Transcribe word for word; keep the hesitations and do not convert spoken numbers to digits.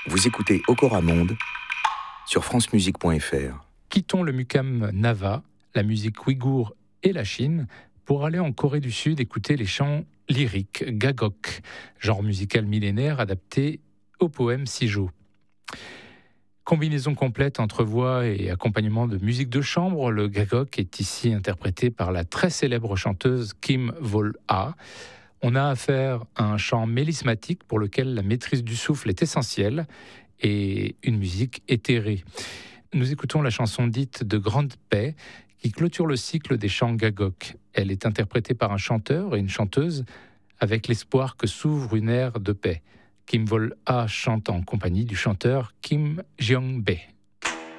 Vous écoutez Okora Monde sur francemusique point f r. Quittons le Mukam Nava, la musique ouïghour et la Chine pour aller en Corée du Sud écouter les chants lyriques, gagok, genre musical millénaire adapté au poème Sijo. Combinaison complète entre voix et accompagnement de musique de chambre, le gagok est ici interprété par la très célèbre chanteuse Kim Wol-ah. On a affaire à un chant mélismatique pour lequel la maîtrise du souffle est essentielle et une musique éthérée. Nous écoutons la chanson dite de Grande Paix qui clôture le cycle des chants gagok. Elle est interprétée par un chanteur et une chanteuse avec l'espoir que s'ouvre une ère de paix. Kim Wol-ah chante en compagnie du chanteur Kim Jeong-bae.